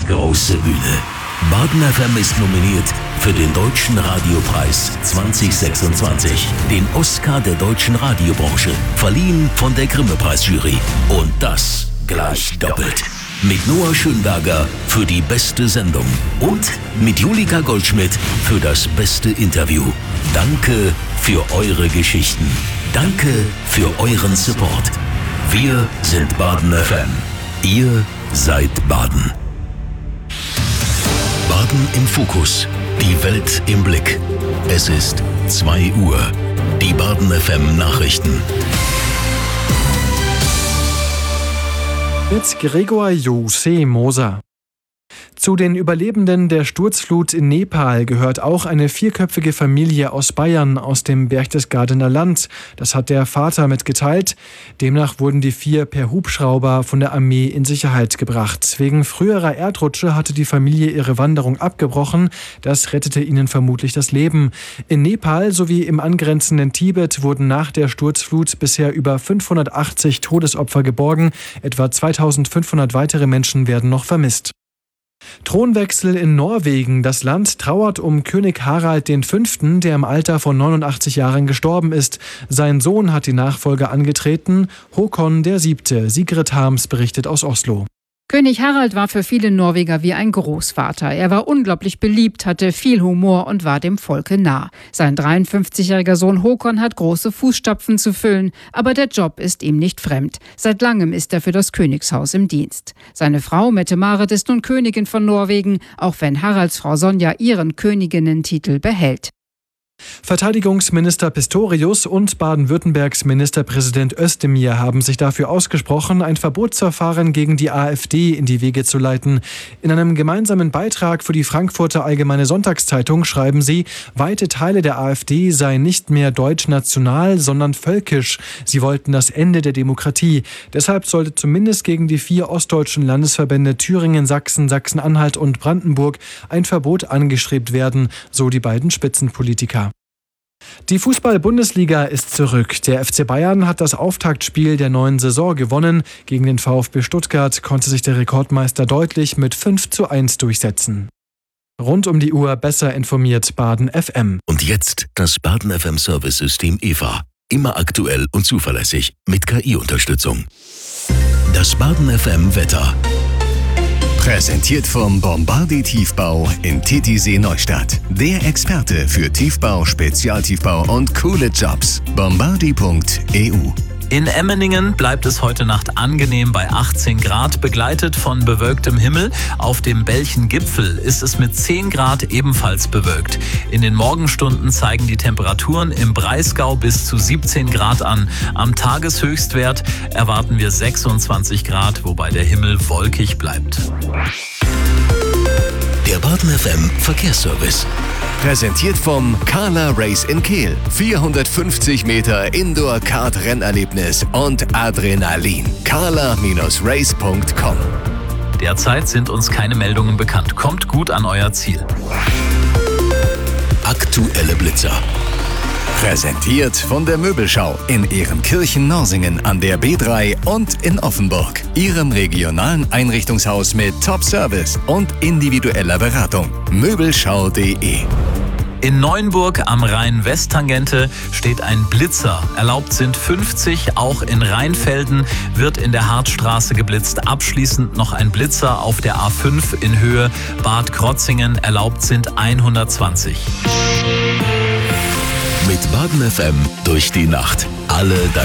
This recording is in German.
große Bühne. Baden FM ist nominiert für den Deutschen Radiopreis 2026, den Oscar der deutschen Radiobranche, verliehen von der Grimme-Preisjury. Und das gleich doppelt. Mit Noah Schönberger für die beste Sendung und mit Julika Goldschmidt für das beste Interview. Danke für eure Geschichten. Danke für euren Support. Wir sind Baden FM. Ihr seid Baden. Baden im Fokus. Die Welt im Blick. Es ist 2 Uhr. Die Baden FM Nachrichten. Mit Gregor Jose Moser. Zu den Überlebenden der Sturzflut in Nepal gehört auch eine 4-köpfige Familie aus Bayern, aus dem Berchtesgadener Land. Das hat der Vater mitgeteilt. Demnach wurden die 4 per Hubschrauber von der Armee in Sicherheit gebracht. Wegen früherer Erdrutsche hatte die Familie ihre Wanderung abgebrochen. Das rettete ihnen vermutlich das Leben. In Nepal sowie im angrenzenden Tibet wurden nach der Sturzflut bisher über 580 Todesopfer geborgen. Etwa 2500 weitere Menschen werden noch vermisst. Thronwechsel in Norwegen. Das Land trauert um König Harald V., der im Alter von 89 Jahren gestorben ist. Sein Sohn hat die Nachfolge angetreten, Håkon VII. Sigrid Harms berichtet aus Oslo. König Harald war für viele Norweger wie ein Großvater. Er war unglaublich beliebt, hatte viel Humor und war dem Volke nah. Sein 53-jähriger Sohn Håkon hat große Fußstapfen zu füllen, aber der Job ist ihm nicht fremd. Seit langem ist er für das Königshaus im Dienst. Seine Frau Mette-Marit ist nun Königin von Norwegen, auch wenn Haralds Frau Sonja ihren Königinnentitel behält. Verteidigungsminister Pistorius und Baden-Württembergs Ministerpräsident Özdemir haben sich dafür ausgesprochen, ein Verbotsverfahren gegen die AfD in die Wege zu leiten. In einem gemeinsamen Beitrag für die Frankfurter Allgemeine Sonntagszeitung schreiben sie, weite Teile der AfD seien nicht mehr deutsch-national, sondern völkisch. Sie wollten das Ende der Demokratie. Deshalb sollte zumindest gegen die 4 ostdeutschen Landesverbände Thüringen, Sachsen, Sachsen-Anhalt und Brandenburg ein Verbot angestrebt werden, so die beiden Spitzenpolitiker. Die Fußball-Bundesliga ist zurück. Der FC Bayern hat das Auftaktspiel der neuen Saison gewonnen. Gegen den VfB Stuttgart konnte sich der Rekordmeister deutlich mit 5:1 durchsetzen. Rund um die Uhr besser informiert Baden FM. Und jetzt das Baden FM Service-System EVA. Immer aktuell und zuverlässig mit KI-Unterstützung. Das Baden FM Wetter. Präsentiert vom Bombardier Tiefbau in Titisee Neustadt. Der Experte für Tiefbau, Spezialtiefbau und coole Jobs. Bombardier.eu. In Emmeningen bleibt es heute Nacht angenehm bei 18 Grad, begleitet von bewölktem Himmel. Auf dem Belchen-Gipfel ist es mit 10 Grad ebenfalls bewölkt. In den Morgenstunden zeigen die Temperaturen im Breisgau bis zu 17 Grad an. Am Tageshöchstwert erwarten wir 26 Grad, wobei der Himmel wolkig bleibt. Der Baden FM Verkehrsservice. Präsentiert vom Carla Race in Kehl. 450 Meter Indoor-Kart-Rennerlebnis und Adrenalin. carla-race.com. Derzeit sind uns keine Meldungen bekannt. Kommt gut an euer Ziel. Aktuelle Blitzer. Präsentiert von der Möbelschau in Ehrenkirchen-Norsingen an der B3 und in Offenburg. Ihrem regionalen Einrichtungshaus mit Top-Service und individueller Beratung. Möbelschau.de. In Neuenburg am Rhein-West-Tangente steht ein Blitzer. Erlaubt sind 50, auch in Rheinfelden wird in der Hartstraße geblitzt. Abschließend noch ein Blitzer auf der A5 in Höhe Bad Krotzingen. Erlaubt sind 120. Mit Baden FM durch die Nacht. Alle deine